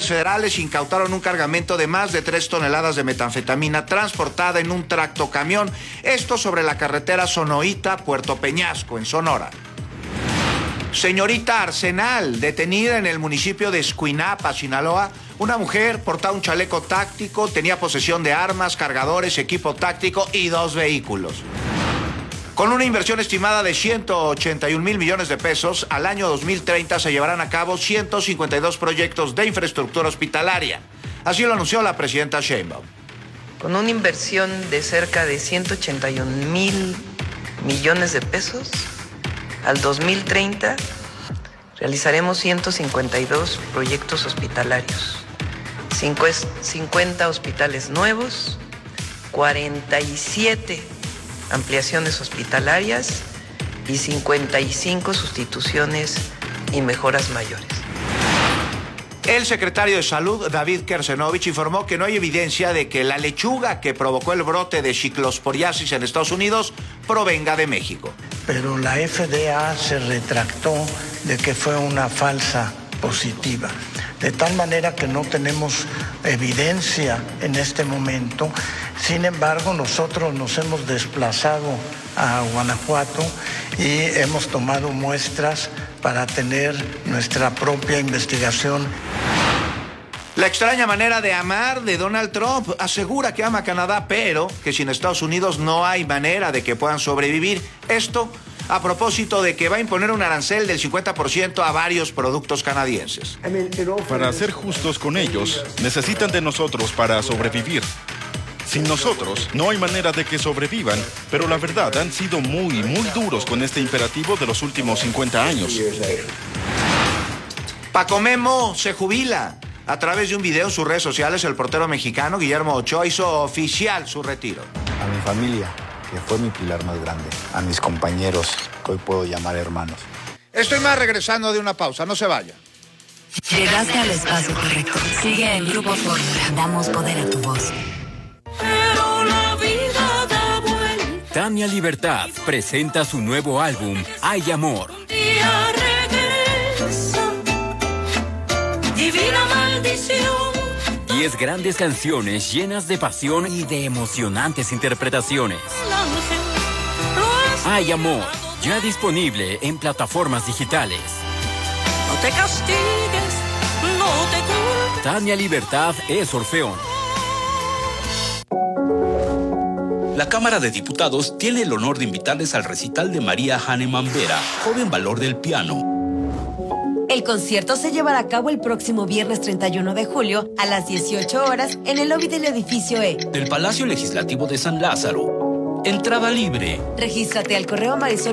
federales incautaron un cargamento de más de 3 toneladas de metanfetamina transportada en un tractocamión, esto sobre la carretera Sonoita-Puerto Peñasco, en Sonora. Señorita Arsenal, detenida en el municipio de Escuinapa, Sinaloa. Una mujer portaba un chaleco táctico, tenía posesión de armas, cargadores, equipo táctico y 2 vehículos. Con una inversión estimada de 181 mil millones de pesos, al año 2030 se llevarán a cabo 152 proyectos de infraestructura hospitalaria. Así lo anunció la presidenta Sheinbaum. Con una inversión de cerca de 181 mil millones de pesos, al 2030 realizaremos 152 proyectos hospitalarios, 50 hospitales nuevos, 47 ampliaciones hospitalarias y 55 sustituciones y mejoras mayores. El secretario de Salud, David Kersenovich, informó que no hay evidencia de que la lechuga que provocó el brote de ciclosporiasis en Estados Unidos provenga de México. Pero la FDA se retractó de que fue una falsa positiva. De tal manera que no tenemos evidencia en este momento. Sin embargo, nosotros nos hemos desplazado a Guanajuato y hemos tomado muestras para tener nuestra propia investigación. La extraña manera de amar de Donald Trump. Asegura que ama a Canadá, pero que sin Estados Unidos no hay manera de que puedan sobrevivir. Esto a propósito de que va a imponer un arancel del 50% a varios productos canadienses. Para ser justos con ellos, necesitan de nosotros para sobrevivir. Sin nosotros, no hay manera de que sobrevivan, pero la verdad han sido muy duros con este imperativo de los últimos 50 años. Paco Memo se jubila. A través de un video en sus redes sociales, el portero mexicano Guillermo Ochoa hizo oficial su retiro. A mi familia, que fue mi pilar más grande. A mis compañeros, que hoy puedo llamar hermanos. Estoy más regresando de una pausa, no se vaya. Llegaste al espacio correcto. Sigue en Grupo Fórmula. Damos poder a tu voz. Pero la vida da vuelta. Tania Libertad presenta su nuevo álbum, Hay Amor. Día regresa. Divina maldición. 10 grandes canciones llenas de pasión y de emocionantes interpretaciones. Hay Amor, ya disponible en plataformas digitales. No te castigues, no te culpes. Tania Libertad es Orfeón. La Cámara de Diputados tiene el honor de invitarles al recital de María Hahnemann Vera, joven valor del piano. El concierto se llevará a cabo el próximo viernes 31 de julio a las 18 horas en el lobby del edificio E. Del Palacio Legislativo de San Lázaro. Entrada libre. Regístrate al correo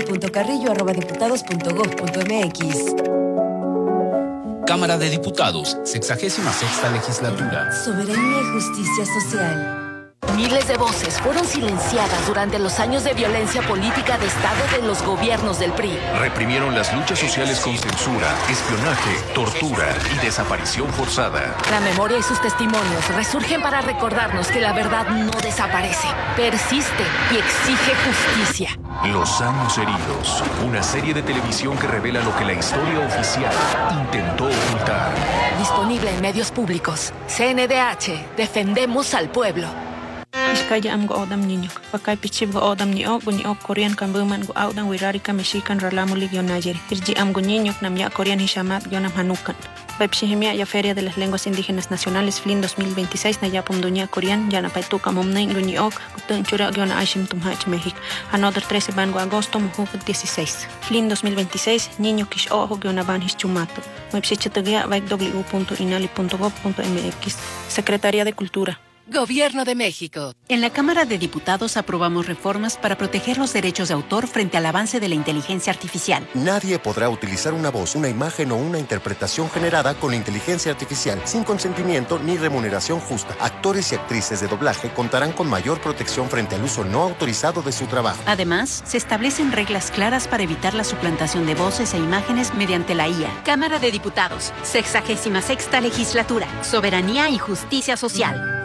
marisol.carrillo@diputados.gov.mx. Cámara de Diputados, 66ª Legislatura. Soberanía y justicia social. Miles de voces fueron silenciadas durante los años de violencia política de Estado de los gobiernos del PRI. Reprimieron las luchas sociales con censura, espionaje, tortura y desaparición forzada. La memoria y sus testimonios resurgen para recordarnos que la verdad no desaparece, persiste y exige justicia. Los años heridos, una serie de televisión que revela lo que la historia oficial intentó ocultar. Disponible en medios públicos. CNDH, defendemos al pueblo. Iskaya am go odam niño, pakay pichib go odam niño, Korean kambuman go audan wirari kameshikan ralamulig yonayeri. Irji am go niño nam ya Korean hishamat yonam hanukan. Pepshihimia ya Feria de las Lenguas Indígenas Nacionales FLIN 2026 na yapum dunia Korean yana paituka momnain luniok kutun chura yona aishim tumhach México. Another 13 bango agosto mujuk 16. FLIN 2026 niño kish ojo yona ban hischumato. Website www.inali.gov.mx. Secretaría de Cultura. Gobierno de México. En la Cámara de Diputados aprobamos reformas para proteger los derechos de autor frente al avance de la inteligencia artificial. Nadie podrá utilizar una voz, una imagen o una interpretación generada con inteligencia artificial sin consentimiento ni remuneración justa. Actores y actrices de doblaje contarán con mayor protección frente al uso no autorizado de su trabajo. Además, se establecen reglas claras para evitar la suplantación de voces e imágenes mediante la IA. Cámara de Diputados, 66ª Legislatura. Soberanía y justicia social.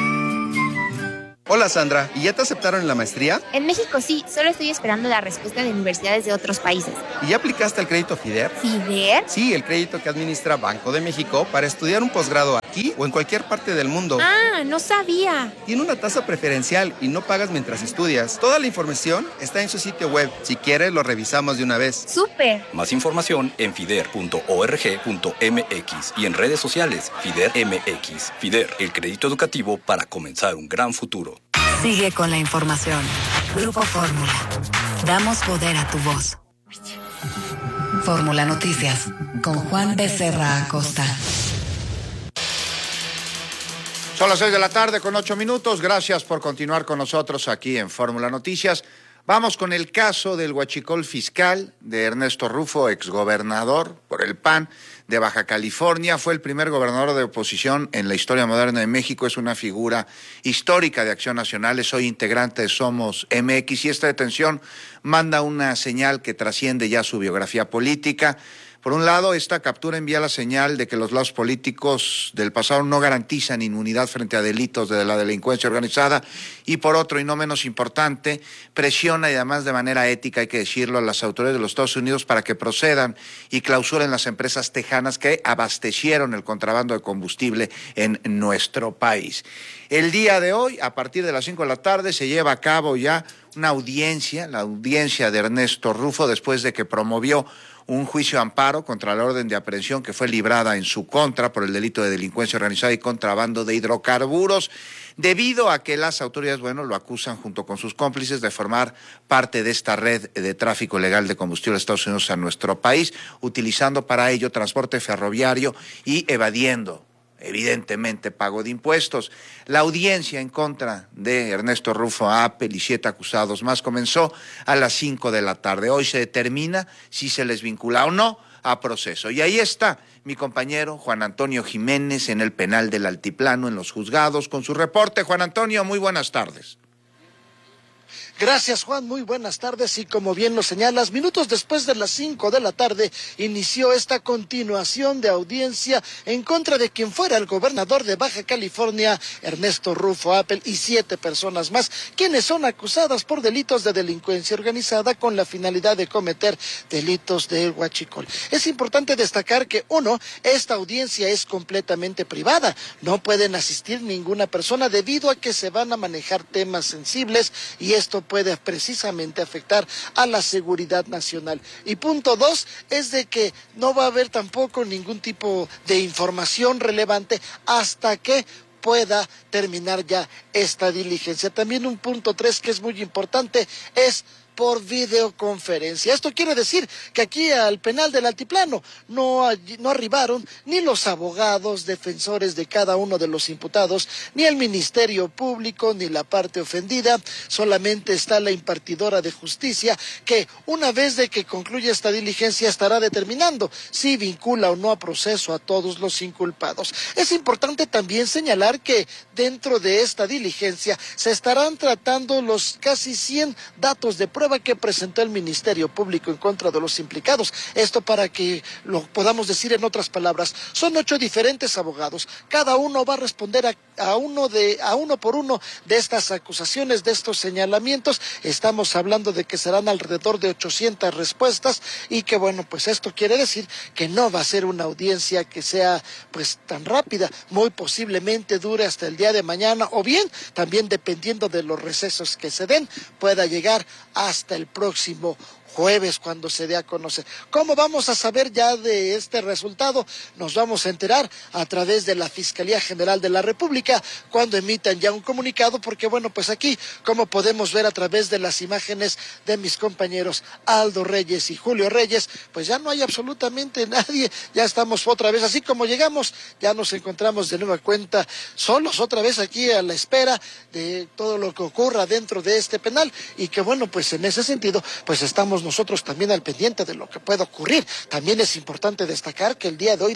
Hola Sandra, ¿y ya te aceptaron en la maestría? En México sí, solo estoy esperando la respuesta de universidades de otros países. ¿Y ya aplicaste al crédito FIDER? ¿FIDER? Sí, el crédito que administra Banco de México para estudiar un posgrado. aquí o en cualquier parte del mundo. Ah, no sabía. Tiene una tasa preferencial y no pagas mientras estudias. Toda la información está en su sitio web. Si quieres, lo revisamos de una vez. ¡Súper! Más información en fider.org.mx y en redes sociales Fider MX. Fider, el crédito educativo para comenzar un gran futuro. Sigue con la información. Grupo Fórmula. Damos poder a tu voz. Fórmula Noticias con Juan Becerra Acosta. Son las 6 de la tarde con 8 minutos. Gracias por continuar con nosotros aquí en Fórmula Noticias. Vamos con el caso del huachicol fiscal de Ernesto Rufo, exgobernador por el PAN de Baja California. Fue el primer gobernador de oposición en la historia moderna de México. Es una figura histórica de Acción Nacional. Es hoy integrante de Somos MX y esta detención manda una señal que trasciende ya su biografía política. Por un lado, esta captura envía la señal de que los lados políticos del pasado no garantizan inmunidad frente a delitos de la delincuencia organizada y por otro, y no menos importante, presiona y además de manera ética, hay que decirlo, a las autoridades de los Estados Unidos para que procedan y clausuren las empresas tejanas que abastecieron el contrabando de combustible en nuestro país. El día de hoy, a partir de las 5 de la tarde, se lleva a cabo ya una audiencia, la audiencia de Ernesto Rufo, después de que promovió un juicio de amparo contra la orden de aprehensión que fue librada en su contra por el delito de delincuencia organizada y contrabando de hidrocarburos, debido a que las autoridades, lo acusan junto con sus cómplices de formar parte de esta red de tráfico ilegal de combustible de Estados Unidos a nuestro país, utilizando para ello transporte ferroviario y evadiendo evidentemente pago de impuestos. La audiencia en contra de Ernesto Rufo Apel y 7 acusados más comenzó a las 5 de la tarde. Hoy se determina si se les vincula o no a proceso. Y ahí está mi compañero Juan Antonio Jiménez en el penal del Altiplano, en los juzgados, con su reporte. Juan Antonio, muy buenas tardes. Gracias, Juan, muy buenas tardes y como bien lo señalas, minutos después de las 5 de la tarde inició esta continuación de audiencia en contra de quien fuera el gobernador de Baja California, Ernesto Rufo Apel, y 7 personas más, quienes son acusadas por delitos de delincuencia organizada con la finalidad de cometer delitos de huachicol. Es importante destacar que, uno, esta audiencia es completamente privada, no pueden asistir ninguna persona debido a que se van a manejar temas sensibles y esto puede precisamente afectar a la seguridad nacional. Y punto 2 es de que no va a haber tampoco ningún tipo de información relevante hasta que pueda terminar ya esta diligencia. También un punto 3 que es muy importante es por videoconferencia. Esto quiere decir que aquí al penal del Altiplano no arribaron ni los abogados defensores de cada uno de los imputados, ni el Ministerio Público, ni la parte ofendida. Solamente está la impartidora de justicia que una vez de que concluya esta diligencia estará determinando si vincula o no a proceso a todos los inculpados. Es importante también señalar que dentro de esta diligencia se estarán tratando los casi 100 datos de prueba que presentó el Ministerio Público en contra de los implicados. Esto para que lo podamos decir en otras palabras, son 8 diferentes abogados, cada uno va a responder a uno por uno de estas acusaciones, de estos señalamientos. Estamos hablando de que serán alrededor de 800 respuestas y que pues esto quiere decir que no va a ser una audiencia que sea tan rápida, muy posiblemente dure hasta el día de mañana o bien también dependiendo de los recesos que se den pueda llegar hasta el próximo jueves cuando se dé a conocer. ¿Cómo vamos a saber ya de este resultado? Nos vamos a enterar a través de la Fiscalía General de la República cuando emitan ya un comunicado, porque aquí, como podemos ver a través de las imágenes de mis compañeros Aldo Reyes y Julio Reyes, ya no hay absolutamente nadie, ya estamos otra vez, así como llegamos, ya nos encontramos de nueva cuenta solos otra vez aquí a la espera de todo lo que ocurra dentro de este penal y que en ese sentido, estamos nosotros también al pendiente de lo que pueda ocurrir. También es importante destacar que el día de hoy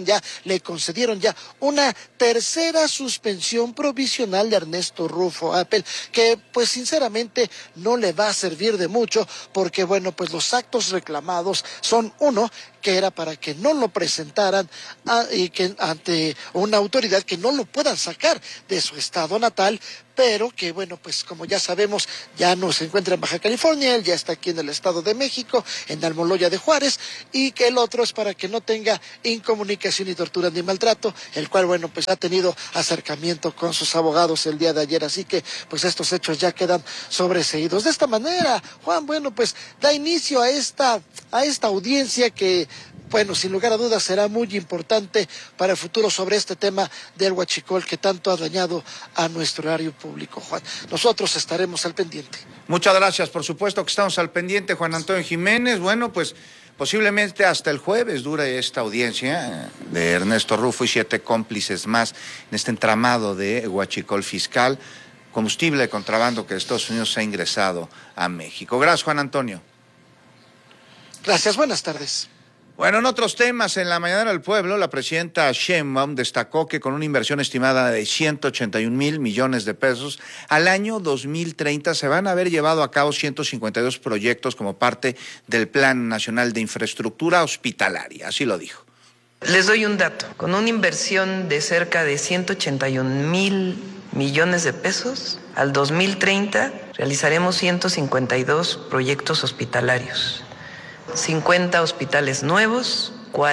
le concedieron ya una tercera suspensión provisional de Ernesto Rufo Apel, que sinceramente no le va a servir de mucho, porque los actos reclamados son uno, que era para que no lo presentaran y que ante una autoridad que no lo puedan sacar de su estado natal pero que bueno, pues como ya sabemos, ya no se encuentra en Baja California, él ya está aquí en el Estado de México, en Almoloya de Juárez, y que el otro es para que no tenga incomunicación ni tortura ni maltrato, el cual bueno, pues ha tenido acercamiento con sus abogados el día de ayer, así que pues estos hechos ya quedan sobreseídos. De esta manera, Juan, bueno, pues da inicio a esta audiencia que, bueno, sin lugar a dudas será muy importante para el futuro sobre este tema del huachicol que tanto ha dañado a nuestro erario público, Juan. Nosotros estaremos al pendiente. Muchas gracias, por supuesto que estamos al pendiente, Juan Antonio Jiménez. Bueno, pues posiblemente hasta el jueves dure esta audiencia de Ernesto Rufo y 7 cómplices más en este entramado de huachicol fiscal, combustible de contrabando que de Estados Unidos ha ingresado a México. Gracias, Juan Antonio. Gracias, buenas tardes. Bueno, en otros temas, en la mañana del pueblo, la presidenta Sheinbaum destacó que con una inversión estimada de 181,000 millones de pesos, al año 2030 se van a haber llevado a cabo 152 proyectos como parte del Plan Nacional de Infraestructura Hospitalaria, así lo dijo. Les doy un dato, con una inversión de cerca de 181,000 millones de pesos, al 2030 realizaremos 152 proyectos hospitalarios. 50 hospitales nuevos,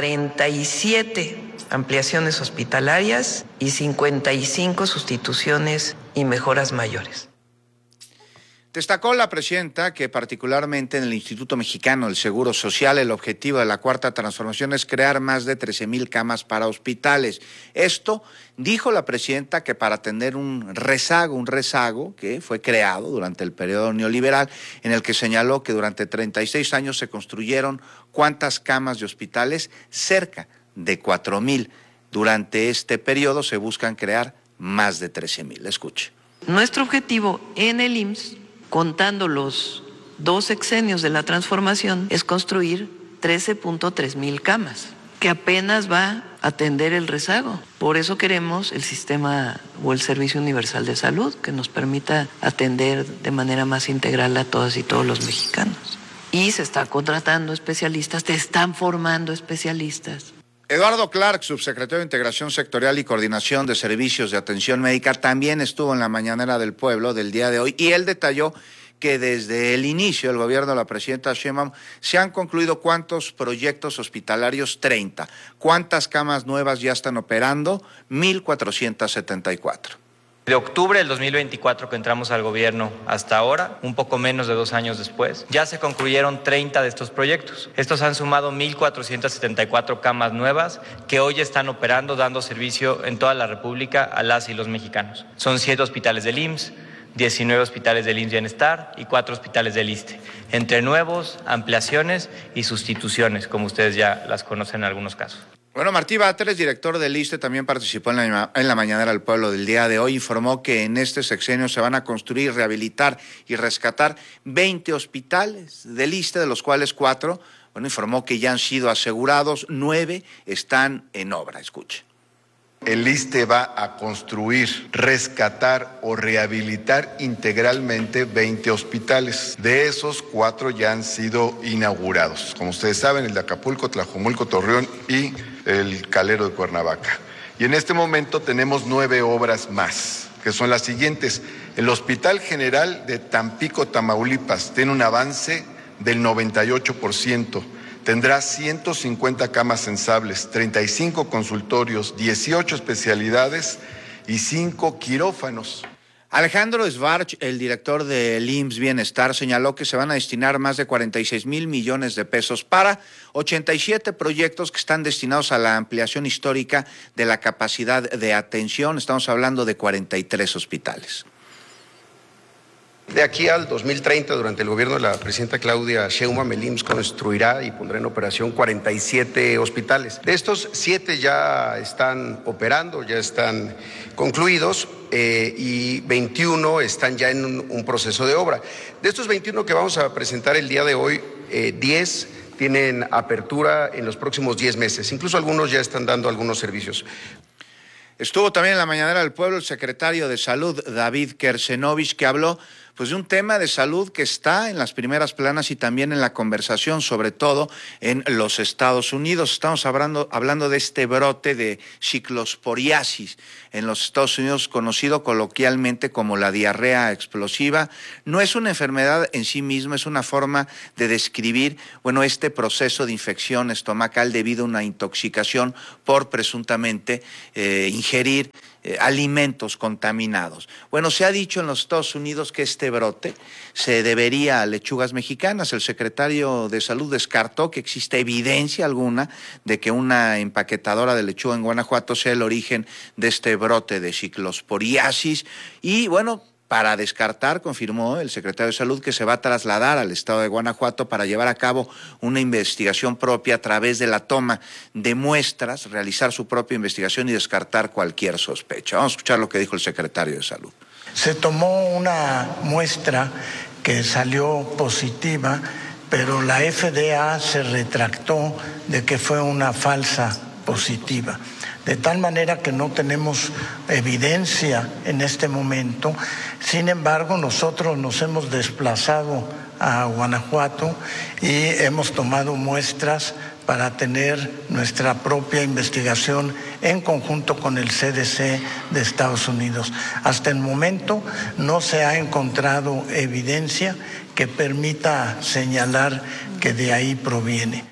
47 ampliaciones hospitalarias y 55 sustituciones y mejoras mayores. Destacó la presidenta que particularmente en el Instituto Mexicano del Seguro Social el objetivo de la Cuarta Transformación es crear más de 13,000 camas para hospitales. Esto dijo la presidenta que para atender un rezago que fue creado durante el periodo neoliberal, en el que señaló que durante 36 años se construyeron ¿cuántas camas de hospitales? Cerca de 4,000. Durante este periodo se buscan crear más de 13,000. Escuche. Nuestro objetivo en el IMSS, contando los 2 sexenios de la transformación, es construir 13.3 mil camas, que apenas va a atender el rezago. Por eso queremos el sistema o el Servicio Universal de Salud, que nos permita atender de manera más integral a todas y todos los mexicanos. Y se está contratando especialistas, te están formando especialistas. Eduardo Clark, subsecretario de Integración Sectorial y Coordinación de Servicios de Atención Médica, también estuvo en la mañanera del pueblo del día de hoy y él detalló que desde el inicio del gobierno de la presidenta Sheinbaum se han concluido ¿cuántos proyectos hospitalarios? 30. ¿Cuántas camas nuevas ya están operando? 1,474. De octubre del 2024 que entramos al gobierno hasta ahora, un poco menos de 2 años después, ya se concluyeron 30 de estos proyectos. Estos han sumado 1,474 camas nuevas que hoy están operando, dando servicio en toda la República a las y los mexicanos. Son 7 hospitales del IMSS, 19 hospitales del IMSS Bienestar y 4 hospitales del ISSSTE, entre nuevos, ampliaciones y sustituciones, como ustedes ya las conocen en algunos casos. Bueno, Martí Batres, director del ISSSTE, también participó en la mañanera del pueblo del día de hoy. Informó que en este sexenio se van a construir, rehabilitar y rescatar 20 hospitales del ISSSTE, de los cuales 4, informó que ya han sido asegurados, 9 están en obra. Escuche. El ISSSTE va a construir, rescatar o rehabilitar integralmente 20 hospitales. De esos, 4 ya han sido inaugurados. Como ustedes saben, el de Acapulco, Tlajomulco, Torreón y el Calero de Cuernavaca. Y en este momento tenemos 9 obras más, que son las siguientes. El Hospital General de Tampico, Tamaulipas, tiene un avance del 98%. Tendrá 150 camas sensables, 35 consultorios, 18 especialidades y 5 quirófanos. Alejandro Svarch, el director del IMSS Bienestar, señaló que se van a destinar más de 46,000 millones de pesos para 87 proyectos que están destinados a la ampliación histórica de la capacidad de atención. Estamos hablando de 43 hospitales. De aquí al 2030, durante el gobierno de la presidenta Claudia Sheinbaum, el IMSS construirá y pondrá en operación 47 hospitales. De estos, 7 ya están operando, ya están concluidos y 21 están ya en un proceso de obra. De estos 21 que vamos a presentar el día de hoy, 10 tienen apertura en los próximos 10 meses. Incluso algunos ya están dando algunos servicios. Estuvo también en la mañanera del pueblo el secretario de Salud, David Kersenovich, que habló pues de un tema de salud que está en las primeras planas y también en la conversación, sobre todo en los Estados Unidos. Estamos hablando de este brote de ciclosporiasis en los Estados Unidos, conocido coloquialmente como la diarrea explosiva. No es una enfermedad en sí misma, es una forma de describir, bueno, este proceso de infección estomacal debido a una intoxicación por presuntamente ingerir alimentos contaminados. Bueno, se ha dicho en los Estados Unidos que este brote se debería a lechugas mexicanas. El secretario de Salud descartó que existe evidencia alguna de que una empaquetadora de lechuga en Guanajuato sea el origen de este brote de ciclosporiasis. Y bueno, para descartar, confirmó el secretario de Salud que se va a trasladar al estado de Guanajuato para llevar a cabo una investigación propia a través de la toma de muestras, realizar su propia investigación y descartar cualquier sospecha. Vamos a escuchar lo que dijo el secretario de Salud. Se tomó una muestra que salió positiva, pero la FDA se retractó de que fue una falsa positiva. De tal manera que no tenemos evidencia en este momento. Sin embargo, nosotros nos hemos desplazado a Guanajuato y hemos tomado muestras para tener nuestra propia investigación en conjunto con el CDC de Estados Unidos. Hasta el momento no se ha encontrado evidencia que permita señalar que de ahí proviene.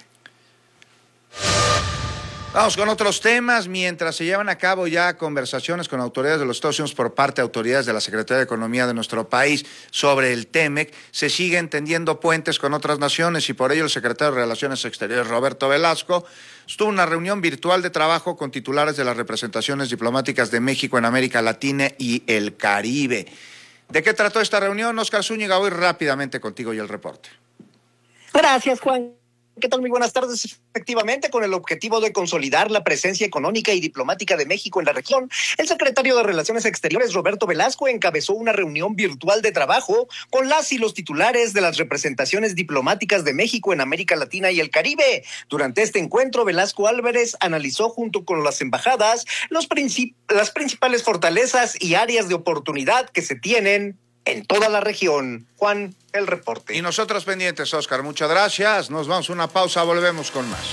Vamos con otros temas. Mientras se llevan a cabo ya conversaciones con autoridades de los Estados Unidos por parte de autoridades de la Secretaría de Economía de nuestro país sobre el TEMEC, se siguen tendiendo puentes con otras naciones y por ello el secretario de Relaciones Exteriores, Roberto Velasco, estuvo en una reunión virtual de trabajo con titulares de las representaciones diplomáticas de México en América Latina y el Caribe. ¿De qué trató esta reunión? Óscar Zúñiga, voy rápidamente contigo y el reporte. Gracias, Juan. ¿Qué tal? Muy buenas tardes. Efectivamente, con el objetivo de consolidar la presencia económica y diplomática de México en la región, el secretario de Relaciones Exteriores, Roberto Velasco, encabezó una reunión virtual de trabajo con las y los titulares de las representaciones diplomáticas de México en América Latina y el Caribe. Durante este encuentro, Velasco Álvarez analizó junto con las embajadas las principales fortalezas y áreas de oportunidad que se tienen en toda la región. Juan, el reporte. Y nosotros pendientes, Óscar. Muchas gracias. Nos vamos a una pausa, volvemos con más.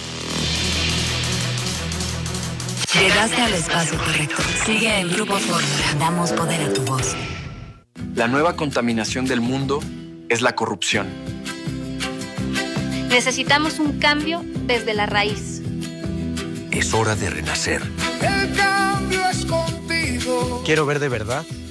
Llegaste al espacio correcto. Sigue en Grupo Fórmula. Damos poder a tu voz. La nueva contaminación del mundo es la corrupción. Necesitamos un cambio desde la raíz. Es hora de renacer. El cambio es contigo. Quiero ver de verdad